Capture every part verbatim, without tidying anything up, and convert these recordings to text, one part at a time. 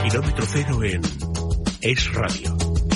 Kilómetro cero en Es Radio.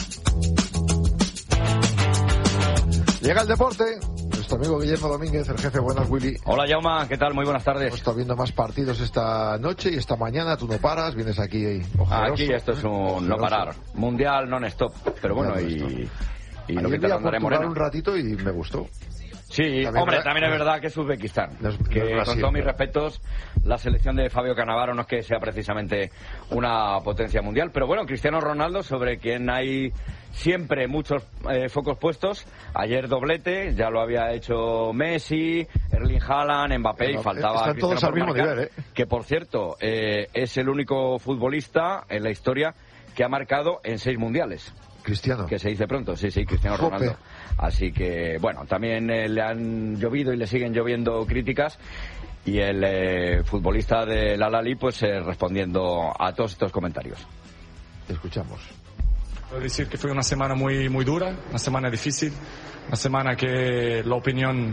Llega el deporte. Nuestro amigo Guillermo Domínguez, el jefe. Buenas, Willy. Hola, Jaume, ¿qué tal? Muy buenas tardes. Hemos estado viendo más partidos esta noche y esta mañana. Tú no paras, vienes aquí ojeroso. Aquí esto es un ojeroso. No parar. Mundial non-stop. Pero bueno, y, y lo que te andaré moreno. Un ratito y me gustó. Sí, también hombre, también es verdad que es Uzbekistán. No es, que no es con todos mis respetos, la selección de Fabio Cannavaro no es que sea precisamente una potencia mundial. Pero bueno, Cristiano Ronaldo, sobre quien hay siempre muchos eh, focos puestos. Ayer doblete, ya lo había hecho Messi, Erling Haaland, Mbappé, y faltaba Están todos al mismo nivel, ¿eh? Que por cierto, eh, es el único futbolista en la historia que ha marcado en seis mundiales. Cristiano. Que se dice pronto, sí, sí, Cristiano Jope. Ronaldo. Así que, bueno, también eh, le han llovido y le siguen lloviendo críticas. Y el eh, futbolista del Al-Ahly, pues eh, respondiendo a todos estos comentarios. Escuchamos. Puedo decir que fue una semana muy, muy dura, una semana difícil, una semana que la opinión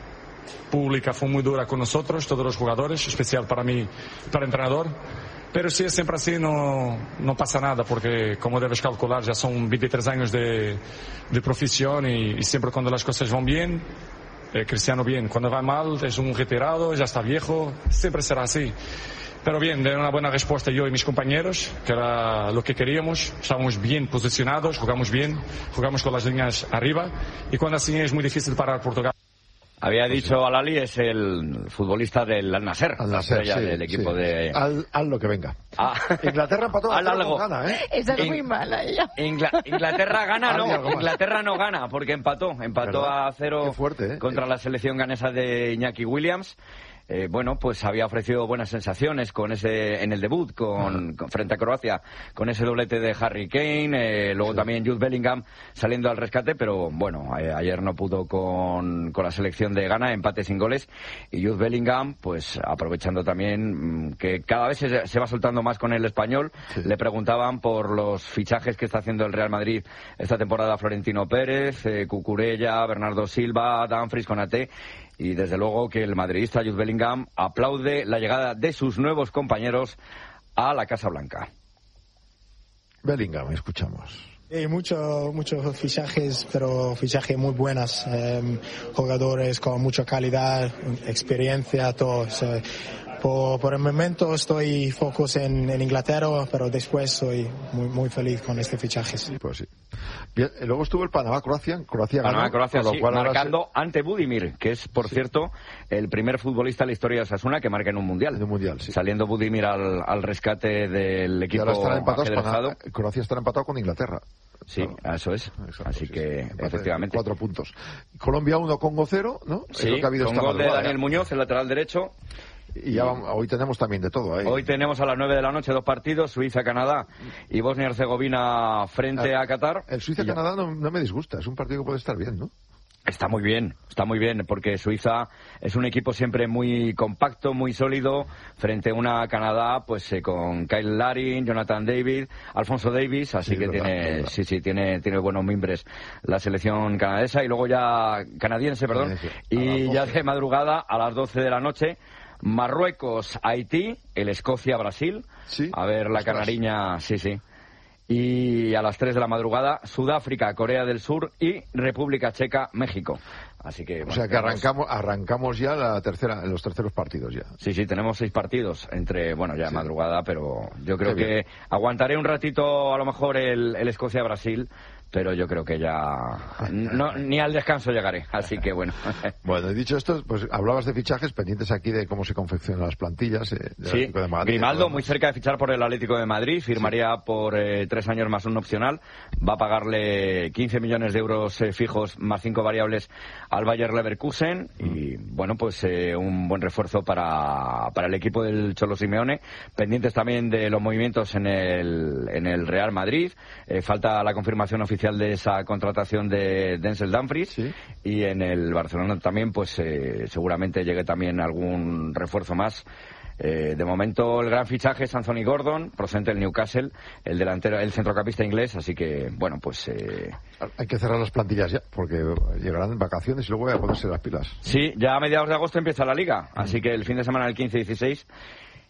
pública fue muy dura con nosotros, todos los jugadores, especial para mí, para el entrenador. Pero si es siempre así, no, no pasa nada, porque como debes calcular, ya son veintitrés años de, de profesión y, y siempre cuando las cosas van bien, eh, Cristiano bien. Cuando va mal, es un retirado, ya está viejo, siempre será así. Pero bien, de una buena respuesta yo y mis compañeros, que era lo que queríamos. Estábamos bien posicionados, jugamos bien, jugamos con las líneas arriba, y cuando así es muy difícil parar Portugal. Había dicho Al-Ahly, es el futbolista del Al-Nassr, Al-Nassr, sí, del equipo sí. de... Al, al lo que venga. Ah. Inglaterra empató Al algo. Gana, ¿eh? Esa es In... muy mala ella. Ingla... Inglaterra gana, no. Inglaterra no gana, porque empató. Empató ¿verdad? A cero fuerte, ¿eh? contra la selección ganesa de Iñaki Williams. Eh, bueno, pues había ofrecido buenas sensaciones con ese en el debut con, con frente a Croacia, con ese doblete de Harry Kane, eh, luego sí. También Jude Bellingham saliendo al rescate, pero bueno, eh, ayer no pudo con, con la selección de Ghana, empate sin goles, y Jude Bellingham, pues aprovechando también mmm, que cada vez se, se va soltando más con el español, sí. Le preguntaban por los fichajes que está haciendo el Real Madrid esta temporada, Florentino Pérez, eh, Cucurella, Bernardo Silva, Dumfries, Konaté. Y desde luego que el madridista Jude Bellingham aplaude la llegada de sus nuevos compañeros a la Casa Blanca. Bellingham, escuchamos. Sí, muchos muchos fichajes, pero fichajes muy buenos, eh, jugadores con mucha calidad, experiencia, todos. Eh, por, por el momento estoy focus en, en Inglaterra, pero después soy muy muy feliz con este fichaje. Sí, pues sí. Bien, luego estuvo el Panamá-Croacia, Croacia ganó, Panamá-Croacia, sí, marcando se... ante Budimir, que es, por sí. cierto, el primer futbolista en la historia de Osasuna que marca en un mundial. En un mundial, sí. Saliendo Budimir al, al rescate del equipo empatados, Croacia está empatado con Inglaterra. Sí, claro. Eso es. Exacto, Así sí, que, sí. efectivamente. Cuatro puntos. Colombia uno, Congo cero, ¿no? Sí, es lo que ha habido con esta gol de Daniel ya. Muñoz, el lateral derecho. Y ya vamos, hoy tenemos también de todo. ¿eh? Hoy tenemos a las nueve de la noche dos partidos, Suiza-Canadá y Bosnia-Herzegovina frente a, a Qatar. El Suiza-Canadá no, no me disgusta, es un partido que puede estar bien, ¿no? Está muy bien, está muy bien, porque Suiza es un equipo siempre muy compacto, muy sólido, frente a una Canadá, pues eh, con Kyle Larin, Jonathan David, Alfonso Davis, así sí, que verdad, tiene, sí, sí, tiene, tiene buenos mimbres la selección canadesa, y luego ya, canadiense, perdón, y ya de madrugada a las doce de la noche, Marruecos, Haití, el Escocia, Brasil, sí, a ver la canariña, sí, sí. Y a las tres de la madrugada, Sudáfrica, Corea del Sur y República Checa, México. Así que, bueno, o sea que tenemos... arrancamos arrancamos ya la tercera, los terceros partidos ya. Sí, sí, tenemos seis partidos entre, bueno, ya sí. madrugada, pero yo creo Qué que bien. Aguantaré un ratito a lo mejor el, el Escocia-Brasil, pero yo creo que ya no, ni al descanso llegaré, así que bueno. Bueno, y dicho esto, pues hablabas de fichajes, pendientes aquí de cómo se confeccionan las plantillas. Eh, sí, de Madrid, Grimaldo muy cerca de fichar por el Atlético de Madrid, firmaría sí. por eh, tres años más un opcional, va a pagarle quince millones de euros eh, fijos más cinco variables al Bayer Leverkusen, mm. y bueno, pues eh, un buen refuerzo para, para el equipo del Cholo Simeone, pendientes también de los movimientos en el, en el Real Madrid, eh, falta la confirmación oficial de esa contratación de Denzel Dumfries, sí. y en el Barcelona también pues eh, seguramente llegue también algún refuerzo más. Eh, de momento el gran fichaje es Anthony Gordon, procedente del Newcastle, el delantero, el centrocampista inglés, así que bueno, pues eh... hay que cerrar las plantillas ya, porque llegarán vacaciones y luego voy a ponerse las pilas. Sí, ya a mediados de agosto empieza la liga, así que el fin de semana del quince y dieciséis.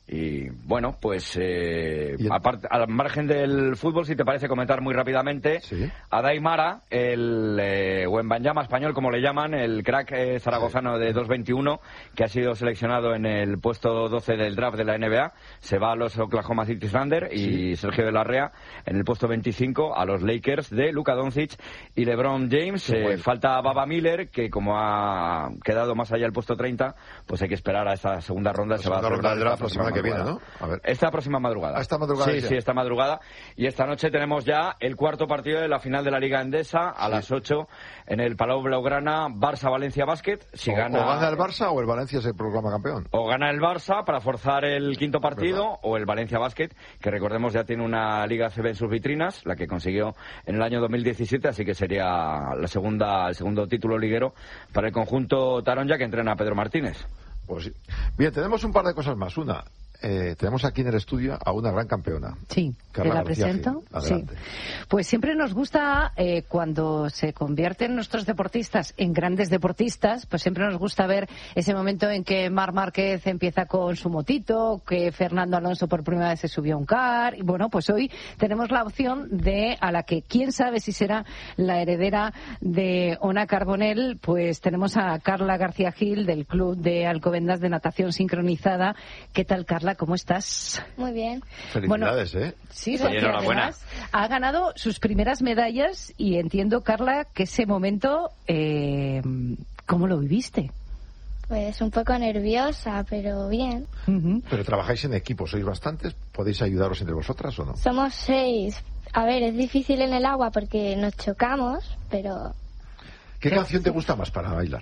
Y bueno, pues eh, aparte, al margen del fútbol, si te parece comentar muy rápidamente, ¿Sí? a Daimara, el eh, Wembanyama español, como le llaman, el crack eh, zaragozano de dos veintiuno, que ha sido seleccionado en el puesto doce del draft de la N B A, se va a los Oklahoma City Thunder, y sí. Sergio de la Rea en el puesto veinticinco a los Lakers de Luka Doncic y LeBron James. Eh, bueno. Falta Baba Miller, que como ha quedado más allá del puesto treinta, pues hay que esperar a esta segunda ronda. La se va a ronda del draft la semana que viene, ¿no? A ver. Esta próxima madrugada. Ah, esta madrugada. Sí, ya. sí, esta madrugada. Y esta noche tenemos ya el cuarto partido de la final de la Liga Endesa a sí. las ocho en el Palau Blaugrana, Barça-Valencia Basket. Si o, gana... o gana el Barça o el Valencia se proclama campeón. O gana el Barça para forzar el quinto partido, ¿verdad? O el Valencia Basket, que recordemos ya tiene una Liga C B en sus vitrinas, la que consiguió en el año dos mil diecisiete, así que sería la segunda, el segundo título liguero para el conjunto Taronja, que entrena a Pedro Martínez. Pues sí. Bien, tenemos un par de cosas más. Una, eh, tenemos aquí en el estudio a una gran campeona. Sí, Carla ¿te la García presento? Gil. Adelante. Sí. Pues siempre nos gusta, eh, cuando se convierten nuestros deportistas en grandes deportistas, pues siempre nos gusta ver ese momento en que Marc Márquez empieza con su motito, que Fernando Alonso por primera vez se subió a un car, y bueno, pues hoy tenemos la opción de, a la que quién sabe si será la heredera de Ona Carbonell, pues tenemos a Carla García Gil del Club de Alcobendas de Natación Sincronizada. ¿Qué tal, Carla? ¿Cómo estás? Muy bien. Felicidades, bueno, ¿eh? Sí, sí, enhorabuena. Ha ganado sus primeras medallas y entiendo, Carla, que ese momento, eh, ¿cómo lo viviste? Pues un poco nerviosa, pero bien. Uh-huh. Pero trabajáis en equipo, sois bastantes, ¿podéis ayudaros entre vosotras o no? Somos seis. A ver, es difícil en el agua porque nos chocamos, pero... ¿Qué canción te gusta más para bailar?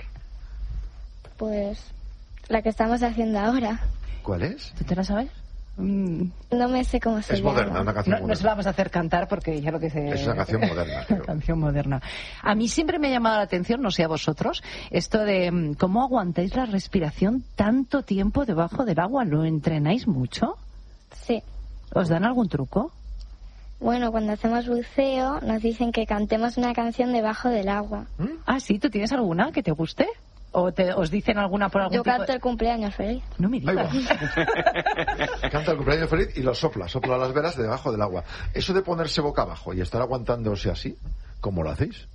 Pues la que estamos haciendo ahora. ¿Cuál es? ¿Tú te la sabes? Mm. No me sé cómo se es llama. Es moderna, una canción no, moderna. No se la vamos a hacer cantar porque ya lo que se... Es una canción moderna, creo. canción moderna. A mí siempre me ha llamado la atención, no sé a vosotros, esto de cómo aguantáis la respiración tanto tiempo debajo del agua. ¿Lo entrenáis mucho? Sí. ¿Os dan algún truco? Bueno, cuando hacemos buceo nos dicen que cantemos una canción debajo del agua. ¿Mm? Ah, sí, ¿tú tienes alguna que te guste? ¿O te, os dicen alguna por algún Yo tipo canto de... el cumpleaños feliz. No me digas. Canta el cumpleaños feliz y lo sopla, sopla las velas debajo del agua. Eso de ponerse boca abajo y estar aguantándose así, ¿cómo lo hacéis?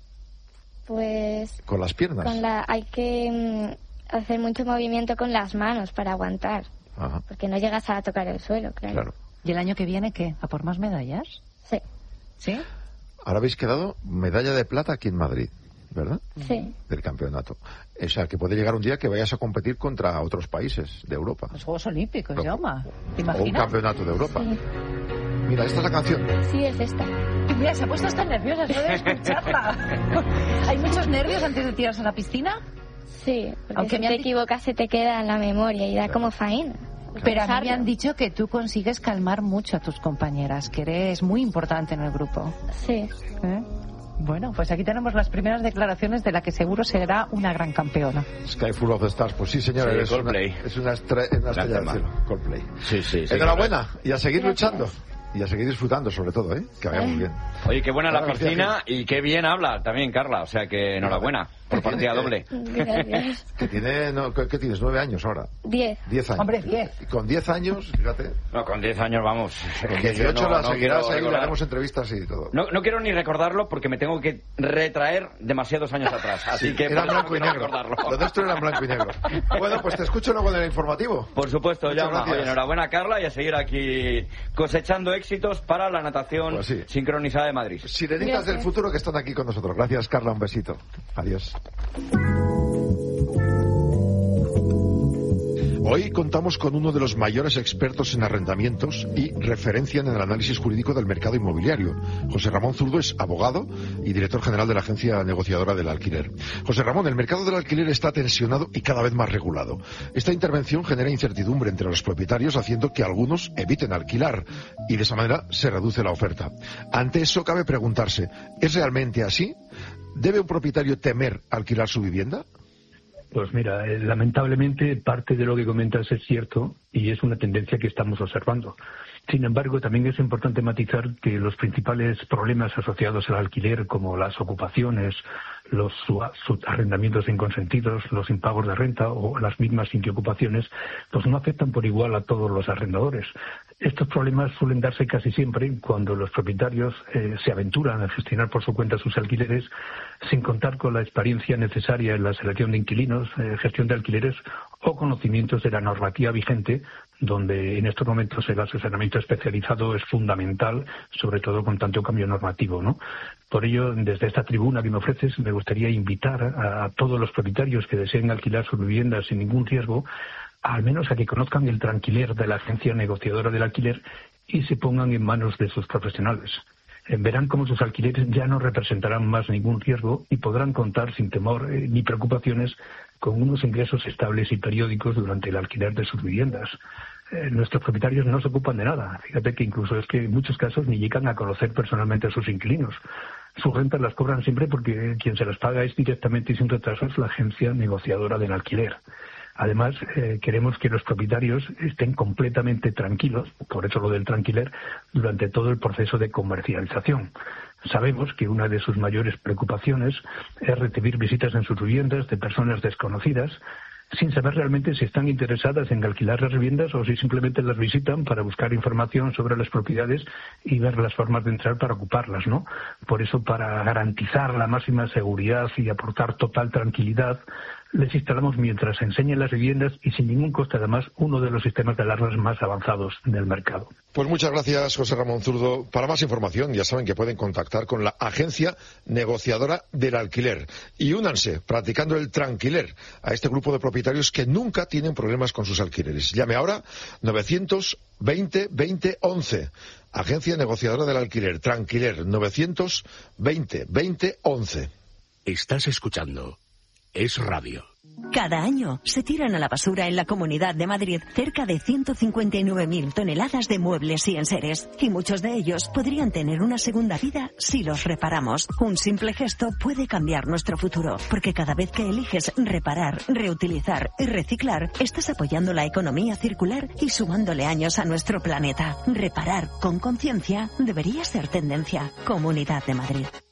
Pues... ¿Con las piernas? Con la... Hay que mm, hacer mucho movimiento con las manos para aguantar. Ajá. Porque no llegas a tocar el suelo, claro. Claro. ¿Y el año que viene qué? ¿A por más medallas? Sí. ¿Sí? Ahora habéis quedado medalla de plata aquí en Madrid, ¿verdad? Sí. Del campeonato. O sea, que puede llegar un día que vayas a competir contra otros países de Europa. Los Juegos Olímpicos, Pero, Jaume. ¿Te o imaginas? un campeonato de Europa. Sí. Mira, esta es la canción. Sí, es esta. Y mira, se ha puesto hasta nerviosa, solo de escucharla. ¿Hay muchos nervios antes de tirarse a la piscina? Sí, porque Aunque si me te han... equivocas se te queda en la memoria y da claro. como faena. Pero a mí me han dicho que tú consigues calmar mucho a tus compañeras, que eres muy importante en el grupo. Sí. ¿Eh? Bueno, pues aquí tenemos las primeras declaraciones de la que seguro será una gran campeona. Sky Full of the Stars, pues sí, señora, Sí, es, Coldplay. una, es una, estre- una estrella del cielo, Coldplay. Sí, sí, sí. Enhorabuena, y a seguir Gracias. luchando. Y a seguir disfrutando, sobre todo, ¿eh? Que vaya muy bien. Oye, qué buena la Carla piscina García y qué bien habla también, Carla. O sea que enhorabuena por partida doble. Gracias. Que tiene, no, ¿qué, qué tienes? ¿Nueve años ahora? Diez. Diez años. Hombre, diez. Y con diez años, fíjate, No, con diez años vamos. con dieciocho No, la no seguirás quiero ahí, le recordar. haremos entrevistas y todo. No, no quiero ni recordarlo porque me tengo que retraer demasiados años atrás. Así que Era por eso blanco no y quiero negro. recordarlo. Lo nuestro era en blanco y negro. Bueno, pues te escucho luego en el informativo. Por supuesto, Muchas Jaume. gracias. Oye, enhorabuena, Carla, y a seguir aquí cosechando éxitos para la natación Pues sí. sincronizada de Madrid. Sirenitas del Gracias. futuro que están aquí con nosotros. Gracias, Carla, un besito. Adiós. Hoy contamos con uno de los mayores expertos en arrendamientos y referencia en el análisis jurídico del mercado inmobiliario. José Ramón Zurdo es abogado y director general de la agencia negociadora del alquiler. José Ramón, el mercado del alquiler está tensionado y cada vez más regulado. Esta intervención genera incertidumbre entre los propietarios, haciendo que algunos eviten alquilar y de esa manera se reduce la oferta. Ante eso cabe preguntarse, ¿es realmente así? ¿Debe un propietario temer alquilar su vivienda? Pues mira, eh, lamentablemente parte de lo que comentas es cierto y es una tendencia que estamos observando. Sin embargo, también es importante matizar que los principales problemas asociados al alquiler, como las ocupaciones, los arrendamientos inconsentidos, los impagos de renta o las mismas inquiocupaciones, pues no afectan por igual a todos los arrendadores. Estos problemas suelen darse casi siempre cuando los propietarios eh, se aventuran a gestionar por su cuenta sus alquileres sin contar con la experiencia necesaria en la selección de inquilinos, eh, gestión de alquileres o conocimientos de la normativa vigente, donde en estos momentos el asesoramiento especializado es fundamental, sobre todo con tanto cambio normativo, ¿no? Por ello, desde esta tribuna que me ofreces, me gustaría invitar a, a todos los propietarios que deseen alquilar sus viviendas sin ningún riesgo, al menos a que conozcan el tranquiler de la agencia negociadora del alquiler y se pongan en manos de sus profesionales. Verán cómo sus alquileres ya no representarán más ningún riesgo y podrán contar sin temor eh, ni preocupaciones con unos ingresos estables y periódicos durante el alquiler de sus viviendas. Eh, nuestros propietarios no se ocupan de nada. Fíjate que incluso es que en muchos casos ni llegan a conocer personalmente a sus inquilinos. Sus rentas las cobran siempre porque quien se las paga es directamente y sin retrasos la agencia negociadora del alquiler. Además, eh, queremos que los propietarios estén completamente tranquilos, por eso lo del tranquiler, durante todo el proceso de comercialización. Sabemos que una de sus mayores preocupaciones es recibir visitas en sus viviendas de personas desconocidas, sin saber realmente si están interesadas en alquilar las viviendas o si simplemente las visitan para buscar información sobre las propiedades y ver las formas de entrar para ocuparlas, ¿no? Por eso, para garantizar la máxima seguridad y aportar total tranquilidad, les instalamos mientras enseñen las viviendas y sin ningún coste además uno de los sistemas de alarmas más avanzados del mercado. Pues muchas gracias, José Ramón Zurdo. Para más información ya saben que pueden contactar con la agencia negociadora del alquiler y únanse practicando el tranquiler a este grupo de propietarios que nunca tienen problemas con sus alquileres. Llame ahora novecientos veinte veinte once. Agencia negociadora del alquiler, tranquiler, novecientos veinte veinte once. Estás escuchando Es Radio. Cada año se tiran a la basura en la Comunidad de Madrid cerca de ciento cincuenta y nueve mil toneladas de muebles y enseres, y muchos de ellos podrían tener una segunda vida si los reparamos. Un simple gesto puede cambiar nuestro futuro, porque cada vez que eliges reparar, reutilizar y reciclar, estás apoyando la economía circular y sumándole años a nuestro planeta. Reparar con conciencia debería ser tendencia. Comunidad de Madrid.